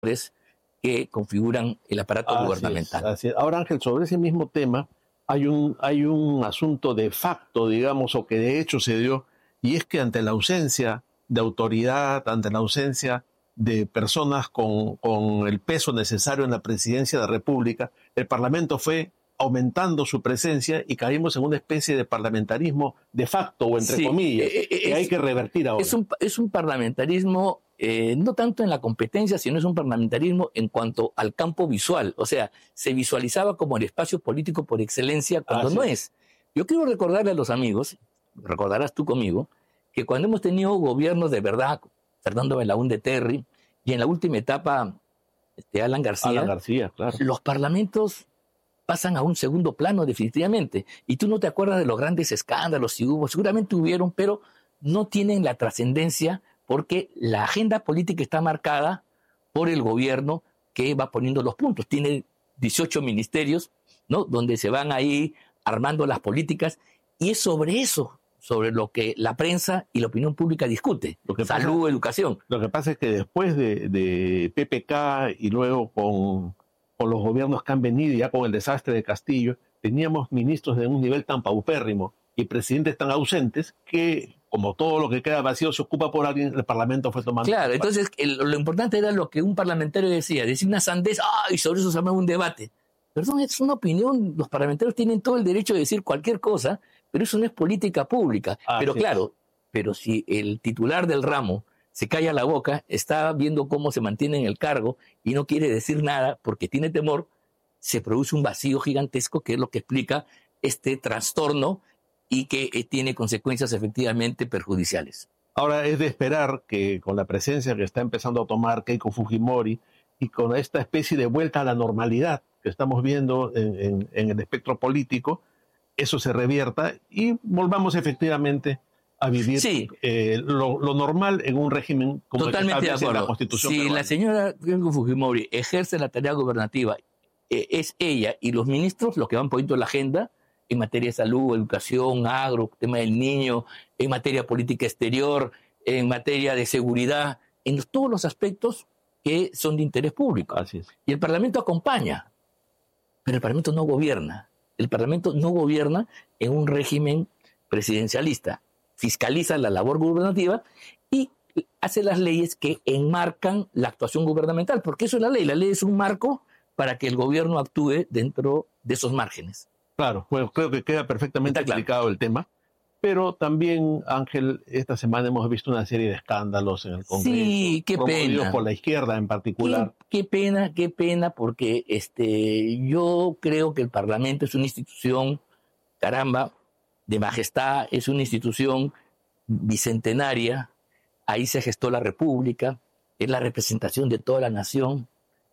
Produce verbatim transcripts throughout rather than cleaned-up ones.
que configuran el aparato así gubernamental. Es, así es. Ahora, Ángel, sobre ese mismo tema hay un, hay un asunto de facto, digamos, o que de hecho se dio, y es que ante la ausencia de autoridad, ante la ausencia de personas con, con el peso necesario en la presidencia de la República, el Parlamento fue aumentando su presencia y caímos en una especie de parlamentarismo de facto o entre Sí, comillas, eh, eh, que es, hay que revertir ahora. Es un, es un parlamentarismo eh, no tanto en la competencia, sino es un parlamentarismo en cuanto al campo visual. O sea, se visualizaba como el espacio político por excelencia cuando Así no es. es. Yo quiero recordarle a los amigos, recordarás tú conmigo, que cuando hemos tenido gobiernos de verdad, Fernando Belaúnde Terry, y en la última etapa este, Alan García, Alan García, claro. Los parlamentos pasan a un segundo plano definitivamente. Y tú no te acuerdas de los grandes escándalos, si hubo, seguramente hubieron, pero no tienen la trascendencia porque la agenda política está marcada por el gobierno que va poniendo los puntos. Tiene dieciocho ministerios, ¿no?, donde se van ahí armando las políticas, y es sobre eso sobre lo que la prensa y la opinión pública discute. Lo que Salud, pasa, educación. Lo que pasa es que después de, de P P K y luego con, con los gobiernos que han venido, ya con el desastre de Castillo, teníamos ministros de un nivel tan paupérrimo y presidentes tan ausentes que, como todo lo que queda vacío se ocupa por alguien, el Parlamento fue tomando... Claro, entonces el, lo importante era lo que un parlamentario decía, decir una sandez, ¡ay! Sobre eso se armaba un debate. Perdón, es una opinión, los parlamentarios tienen todo el derecho de decir cualquier cosa, pero eso no es política pública. Ah, pero sí. claro, pero si el titular del ramo se calla la boca, está viendo cómo se mantiene en el cargo y no quiere decir nada porque tiene temor, se produce un vacío gigantesco que es lo que explica este trastorno y que eh, tiene consecuencias efectivamente perjudiciales. Ahora es de esperar que con la presencia que está empezando a tomar Keiko Fujimori y con esta especie de vuelta a la normalidad que estamos viendo en, en, en el espectro político, eso se revierta y volvamos efectivamente a vivir sí. eh, lo, lo normal en un régimen como Totalmente el que de establece acuerdo. la Constitución Si peruana. la señora Keiko Fujimori ejerce la tarea gubernativa, eh, es ella y los ministros los que van poniendo la agenda en materia de salud, educación, agro, tema del niño, en materia política exterior, en materia de seguridad, en los, todos los aspectos que son de interés público. Así es. Y el Parlamento acompaña, pero el Parlamento no gobierna. El Parlamento no gobierna en un régimen presidencialista. Fiscaliza la labor gubernativa y hace las leyes que enmarcan la actuación gubernamental, porque eso es la ley. La ley es un marco para que el gobierno actúe dentro de esos márgenes. Claro, bueno, creo que queda perfectamente Está claro. explicado el tema, pero también, Ángel, esta semana hemos visto una serie de escándalos en el Congreso, sí, qué promovidos pena. por la izquierda en particular. Qué, qué pena, qué pena, porque este, yo creo que el Parlamento es una institución, caramba, de majestad, es una institución bicentenaria, ahí se gestó la República, es la representación de toda la nación,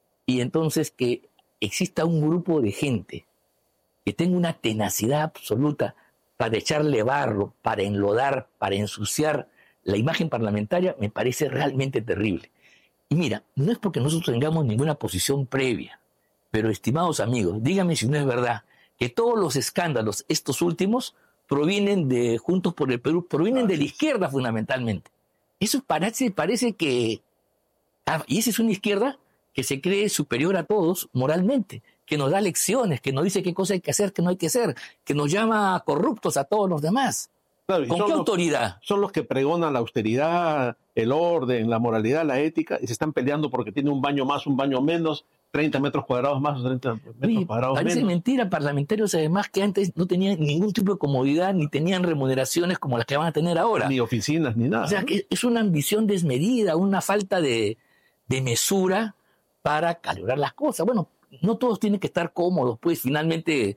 y entonces que exista un grupo de gente que tenga una tenacidad absoluta para echarle barro, para enlodar, para ensuciar la imagen parlamentaria, me parece realmente terrible. Y mira, no es porque nosotros tengamos ninguna posición previa, pero estimados amigos, díganme si no es verdad que todos los escándalos, estos últimos, provienen de Juntos por el Perú, provienen ah, de la izquierda fundamentalmente. Eso parece, parece que... Ah, y esa es una izquierda que se cree superior a todos moralmente, que nos da lecciones, que nos dice qué cosa hay que hacer, qué no hay que hacer, que nos llama corruptos a todos los demás. Claro, ¿Con qué los, autoridad? Son los que pregonan la austeridad, el orden, la moralidad, la ética, y se están peleando porque tiene un baño más, un baño menos, treinta metros cuadrados más, treinta metros Oye, cuadrados parece menos. mentira, parlamentarios además que antes no tenían ningún tipo de comodidad, ni tenían remuneraciones como las que van a tener ahora. Ni oficinas, ni nada. O sea, que es una ambición desmedida, una falta de, de mesura para calibrar las cosas. Bueno, no todos tienen que estar cómodos, pues finalmente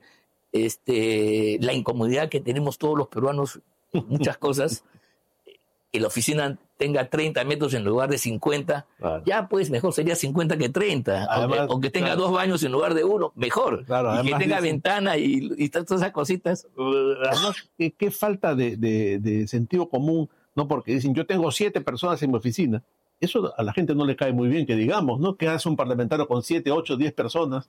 este, la incomodidad que tenemos todos los peruanos, muchas cosas, que la oficina tenga treinta metros en lugar de cincuenta, claro. Ya pues mejor sería cincuenta que treinta, además, aunque, aunque tenga claro. dos baños en lugar de uno, mejor, claro, y que tenga dicen, ventana y, y todas esas cositas. Además, qué, qué falta de, de, de sentido común, ¿no? Porque dicen, yo tengo siete personas en mi oficina. Eso a la gente no le cae muy bien, que digamos, ¿no? Que hace un parlamentario con siete, ocho, diez personas.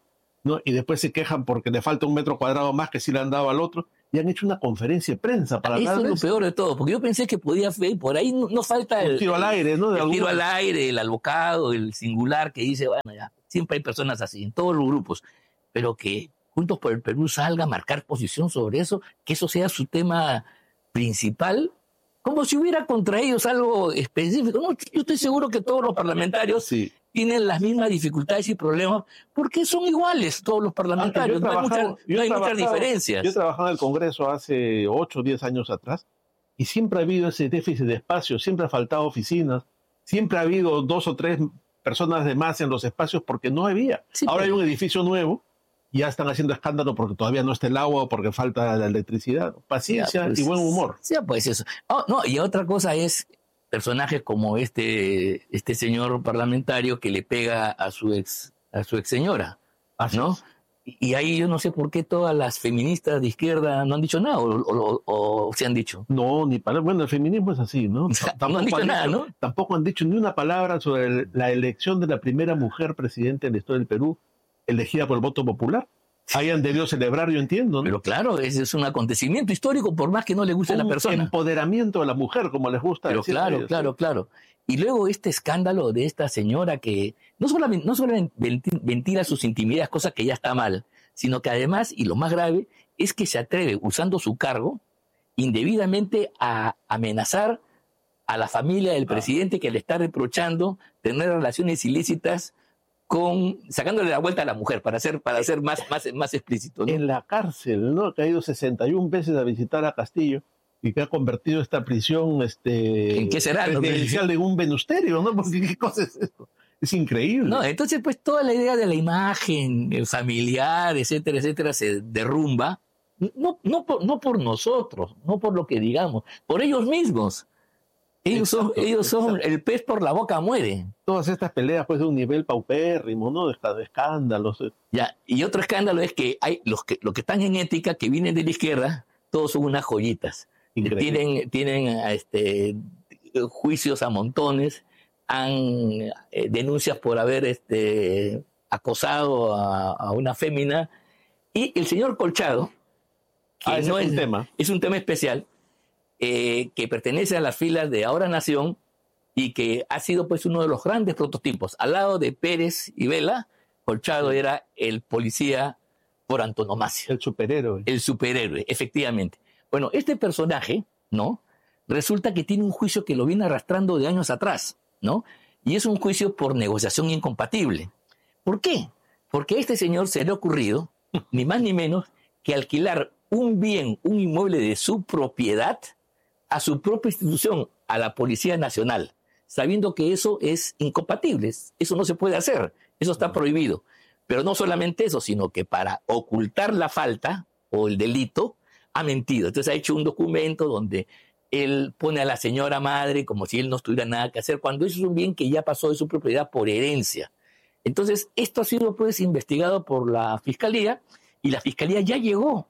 ¿no? Y después se quejan porque le falta un metro cuadrado más que si le han dado al otro, y han hecho una conferencia de prensa para Eso hablar es de lo eso. peor de todo, porque yo pensé que podía haber, por ahí no, no falta el, Un tiro al aire, ¿no? De el algún- tiro al aire, el albocado, el singular que dice, bueno, ya, siempre hay personas así, en todos los grupos, pero que Juntos por el Perú salga a marcar posición sobre eso, que eso sea su tema principal, como si hubiera contra ellos algo específico. No, yo estoy seguro que todos los parlamentarios Sí. tienen las mismas dificultades y problemas, porque son iguales todos los parlamentarios, Aunque yo he no hay, trabajado- muchas, yo he no hay muchas trabajado- diferencias. Yo he trabajado en el Congreso hace ocho o diez años atrás y siempre ha habido ese déficit de espacio, siempre ha faltado oficinas, siempre ha habido dos o tres personas de más en los espacios porque no había. Sí, Ahora pero- hay un edificio nuevo y ya están haciendo escándalo porque todavía no está el agua o porque falta la electricidad. Paciencia Ya, pues, y buen humor. Sí, pues eso. Oh, no, y otra cosa es personajes como este, este señor parlamentario que le pega a su ex, a su ex señora, Así ¿no? es. Y y ahí yo no sé por qué todas las feministas de izquierda no han dicho nada, o, o- o- o se han dicho. No, ni palabra. Bueno, el feminismo es así, ¿no? No han dicho nada, ¿no? Tampoco han dicho ni una palabra sobre el- la elección de la primera mujer presidente de la historia del Perú, elegida por el voto popular. Hayan debido celebrar, yo entiendo, ¿no? Pero claro, ese es un acontecimiento histórico, por más que no le guste a la Un persona. empoderamiento de la mujer, como les gusta Pero decir a claro, ellos, claro, ¿sí? claro. Y luego este escándalo de esta señora que no solamente, no solamente venti- ventila sus intimidades, cosa que ya está mal, sino que además, y lo más grave, es que se atreve, usando su cargo, indebidamente a amenazar a la familia del Ah. presidente que le está reprochando tener relaciones ilícitas con, sacándole la vuelta a la mujer, para ser, para ser más, más, más explícito, ¿no? En la cárcel, ¿no? Que ha ido sesenta y una veces a visitar a Castillo y que ha convertido esta prisión este, ¿En qué será, no? presidencial en un venusterio, ¿no? Porque ¿qué cosa es esto? Es increíble. No, entonces pues toda la idea de la imagen eh, familiar, etcétera, etcétera, se derrumba, no, no, por, no por nosotros, no por lo que digamos, por ellos mismos. Ellos son, Exacto, ellos son, exacto. el pez por la boca muere. Todas estas peleas pues de un nivel paupérrimo, ¿no? De, de escándalos. eh. Ya, y otro escándalo es que hay los que, los que están en ética, que vienen de la izquierda, todos son unas joyitas. Increíble. Tienen, tienen este, juicios a montones, han eh, denuncias por haber este, acosado a, a una fémina. Y el señor Colchado, que Ah, ese no es un es, tema. es un tema especial, eh, que pertenece a las filas de Ahora Nación y que ha sido pues uno de los grandes prototipos. Al lado de Pérez y Vela, Colchado Sí. era el policía por antonomasia, El superhéroe. el superhéroe, efectivamente. Bueno, este personaje, ¿no? Resulta que tiene un juicio que lo viene arrastrando de años atrás, ¿no? Y es un juicio por negociación incompatible. ¿Por qué? Porque a este señor se le ha ocurrido, ni más ni menos, que alquilar un bien, un inmueble de su propiedad a su propia institución, a la Policía Nacional, sabiendo que eso es incompatible, eso no se puede hacer, eso está prohibido. Pero no solamente eso, sino que para ocultar la falta o el delito, ha mentido. Entonces ha hecho un documento donde él pone a la señora madre como si él no tuviera nada que hacer, cuando eso es un bien que ya pasó de su propiedad por herencia. Entonces, esto ha sido pues investigado por la Fiscalía y la Fiscalía ya llegó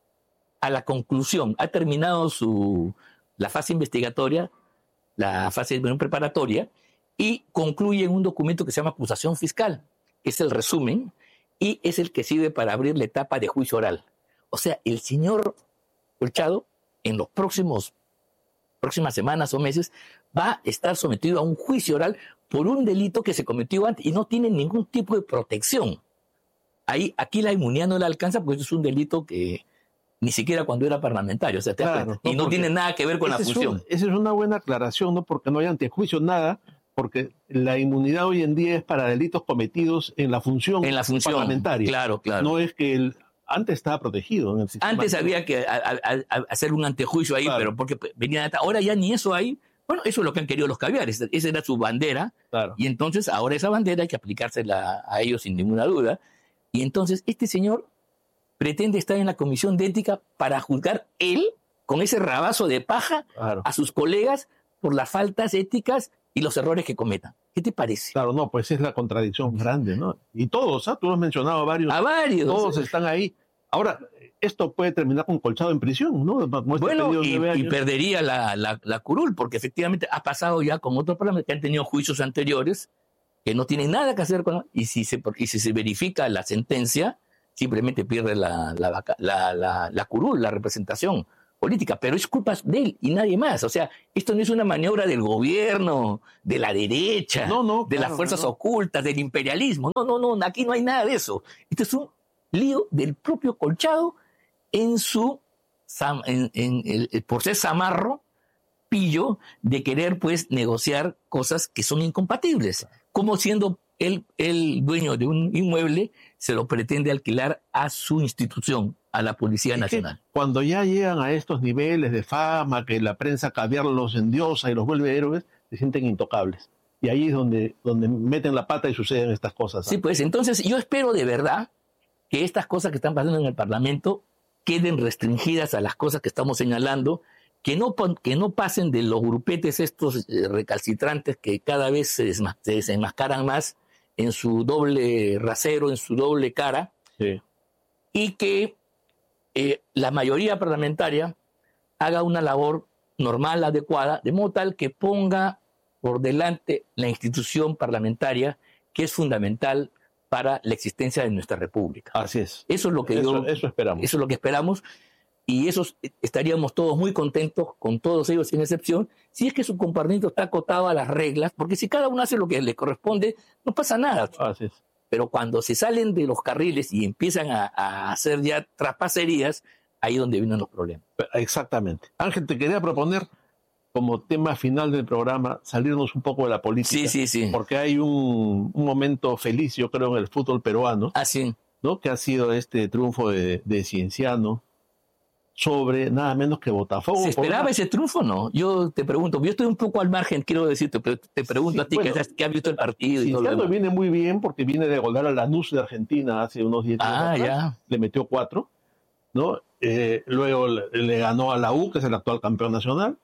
a la conclusión, ha terminado su, la fase investigatoria, la fase bueno, preparatoria, y concluye en un documento que se llama acusación fiscal, que es el resumen, y es el que sirve para abrir la etapa de juicio oral. O sea, el señor Colchado, en los próximos próximas semanas o meses, va a estar sometido a un juicio oral por un delito que se cometió antes y no tiene ningún tipo de protección. Ahí, aquí la inmunidad no le alcanza porque es un delito que ni siquiera cuando era parlamentario, o sea, te das Claro, cuenta. no, Y no porque tiene nada que ver con la Esa es función. un- esa es una buena aclaración, ¿no? Porque no hay antejuicio, nada, porque la inmunidad hoy en día es para delitos cometidos en la función, En la función, parlamentaria. claro, claro. No es que el, antes estaba protegido en el sistema. Antes había que a- a- a- hacer un antejuicio ahí, Claro. pero porque venían hasta- ahora ya ni eso hay. Bueno, eso es lo que han querido los caviares, esa era su bandera, Claro. y entonces ahora esa bandera hay que aplicársela a ellos sin ninguna duda. Y entonces este señor pretende estar en la comisión de ética para juzgar él, con ese rabazo de paja, Claro. a sus colegas por las faltas éticas y los errores que cometan. ¿Qué te parece? Claro, no, pues es la contradicción grande, ¿no? Y todos, ¿ah? Tú has mencionado varios. A varios. Todos están ahí. Ahora, esto puede terminar con Colchado en prisión, ¿no? Como este Bueno, periodo de y, nueve y años. perdería la, la, la curul, porque efectivamente ha pasado ya con otros parlamentos que han tenido juicios anteriores que no tienen nada que hacer con... Y si se, y si se verifica la sentencia, simplemente pierde la, la, la, la, la curul, la representación política, pero es culpa de él y nadie más. O sea, esto no es una maniobra del gobierno, de la derecha, no, no, de claro, las fuerzas no. ocultas, del imperialismo. No, no, no, aquí no hay nada de eso. Esto es un lío del propio Colchado en su, en, en, en, por ser zamarro, pillo, de querer pues negociar cosas que son incompatibles. Como siendo él el dueño de un inmueble, se lo pretende alquilar a su institución, a la Policía Es Nacional. que cuando ya llegan a estos niveles de fama, que la prensa caviar los endiosa y los vuelve héroes, se sienten intocables. Y ahí es donde, donde meten la pata y suceden estas cosas. Sí, pues entonces yo espero de verdad que estas cosas que están pasando en el Parlamento queden restringidas a las cosas que estamos señalando, que no, que no pasen de los grupetes estos eh, recalcitrantes que cada vez se, desma, se desenmascaran más en su doble rasero, en su doble cara, Sí. y que eh, la mayoría parlamentaria haga una labor normal, adecuada, de modo tal que ponga por delante la institución parlamentaria, que es fundamental para la existencia de nuestra república. Así es. Eso es lo que eso, yo, eso esperamos. Eso es lo que esperamos. Y esos estaríamos todos muy contentos, con todos ellos sin excepción, si es que su comportamiento está acotado a las reglas, porque si cada uno hace lo que le corresponde, no pasa nada. Así es. Pero cuando se salen de los carriles y empiezan a, a hacer ya traspacerías, ahí es donde vienen los problemas. Exactamente. Ángel, te quería proponer, como tema final del programa, salirnos un poco de la política. Sí, sí, sí. Porque hay un, un momento feliz, yo creo, en el fútbol peruano, Ah, sí. ¿no? Que ha sido este triunfo de, de Cienciano sobre nada menos que Botafogo. ¿Se esperaba una... ese triunfo o no? Yo te pregunto, yo estoy un poco al margen, quiero decirte, pero te pregunto Sí, a ti bueno, que, has, que has visto el partido. Y Cienciano todo viene muy bien porque viene de golear a Lanús de Argentina hace unos diez días Ah, atrás. ya. Le metió cuatro, ¿no? Eh, luego le, le ganó a la U, que es el actual campeón nacional.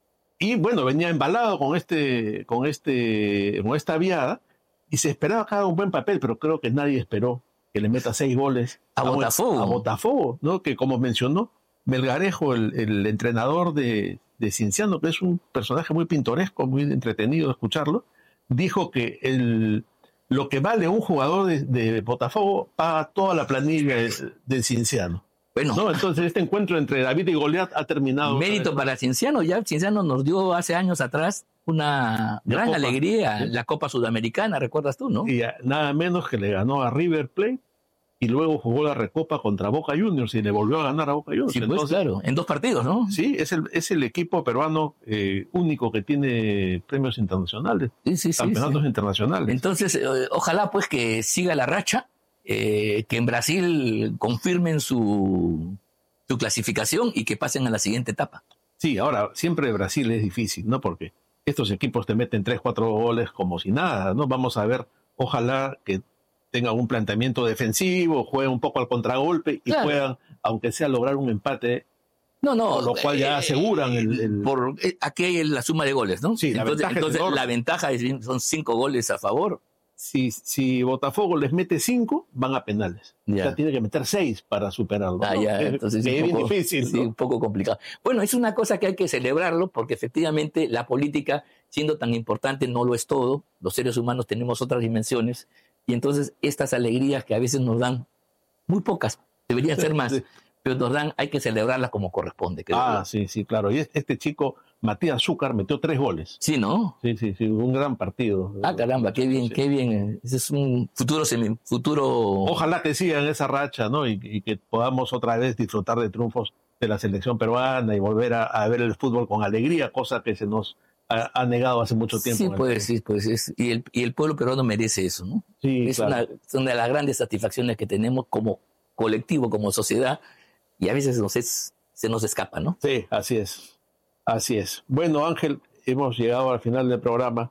Y bueno, venía embalado con este, con este, con esta viada, y se esperaba que haga un buen papel, pero creo que nadie esperó que le meta seis goles a, a Botafogo. A Botafogo, ¿no? Que como mencionó Melgarejo, el, el entrenador de, de Cienciano, que es un personaje muy pintoresco, muy entretenido de escucharlo, dijo que el, lo que vale un jugador de, de Botafogo paga toda la planilla de, de Cienciano. Bueno, ¿no? Entonces este encuentro entre David y Goliat ha terminado. Mérito para Cienciano. Ya Cienciano nos dio hace años atrás una la gran Copa, alegría, ¿sí? La Copa Sudamericana, ¿recuerdas tú, no? Y nada menos que le ganó a River Plate y luego jugó la recopa contra Boca Juniors y le volvió a ganar a Boca Juniors. Sí, pues, Entonces, claro, en dos partidos, ¿no? Sí, es el, es el equipo peruano eh, único que tiene premios internacionales, sí, sí, campeonatos sí, sí. internacionales. Entonces, eh, ojalá pues que siga la racha, eh, que en Brasil confirmen su, su clasificación y que pasen a la siguiente etapa. Sí, ahora, siempre Brasil es difícil, ¿no? Porque estos equipos te meten tres, cuatro goles como si nada, ¿no? Vamos a ver, ojalá que tengan un planteamiento defensivo, jueguen un poco al contragolpe y claro. puedan, aunque sea, lograr un empate. No, no. Por lo cual ya aseguran eh, el, el... Por, eh, aquí hay la suma de goles, ¿no? Sí, la entonces, ventaja, entonces es la ventaja es, son cinco goles a favor. Si, si Botafogo les mete cinco, van a penales. Ya. O sea, tiene que meter seis para superarlo. Ah, ¿no? ya, es, entonces es, es bien poco, difícil. Sí, ¿no? un poco complicado. Bueno, es una cosa que hay que celebrarlo porque efectivamente la política, siendo tan importante, no lo es todo. Los seres humanos tenemos otras dimensiones y entonces estas alegrías que a veces nos dan, muy pocas, deberían ser más, sí. pero nos dan, hay que celebrarlas como corresponde. Creo ah, yo. sí, sí, claro. Y este chico, Matías Zúcar, metió tres goles. Sí, ¿no? Sí, sí, sí, un gran partido. Ah, caramba, qué bien, sí. qué bien. Ese es un futuro semi, futuro. Ojalá que sigan esa racha, ¿no? Y, y que podamos otra vez disfrutar de triunfos de la selección peruana y volver a, a ver el fútbol con alegría, cosa que se nos ha, ha negado hace mucho tiempo. Sí, pues, sí, pues es, y el, y el pueblo peruano merece eso, ¿no? Sí, es, claro. una, es una de las grandes satisfacciones que tenemos como colectivo, como sociedad, y a veces nos es, se nos escapa, ¿no? Sí, así es, así es. Bueno, Ángel, hemos llegado al final del programa.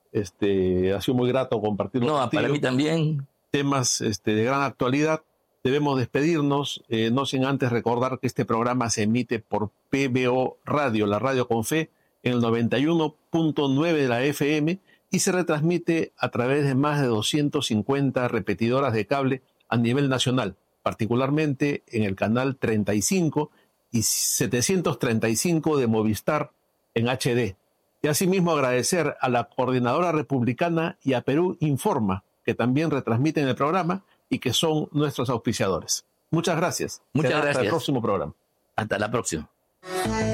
Este, ha sido muy grato compartirlo No, contigo. para mí también. Temas este, de gran actualidad. Debemos despedirnos, eh, no sin antes recordar que este programa se emite por P B O Radio, la radio con fe, en el noventa y uno punto nueve de la F M y se retransmite a través de más de doscientas cincuenta repetidoras de cable a nivel nacional, particularmente en el canal treinta y cinco y setecientos treinta y cinco de Movistar en H D. Y asimismo agradecer a la Coordinadora Republicana y a Perú Informa, que también retransmiten el programa y que son nuestros auspiciadores. Muchas gracias. Muchas Será gracias. Hasta el próximo programa. Hasta la próxima.